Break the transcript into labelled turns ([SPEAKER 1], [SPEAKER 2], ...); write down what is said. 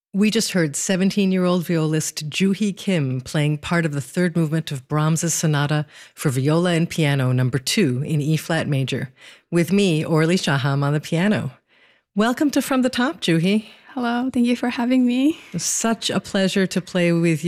[SPEAKER 1] We just heard 17-year-old violist Joo-hee Kim playing part of the third movement of Brahms's Sonata for Viola and Piano No. 2 in E-flat major, with me, Orly Shaham, on the piano. Welcome to From the Top, Joo-hee.
[SPEAKER 2] Hello, thank you for having me.
[SPEAKER 1] Such a pleasure to play with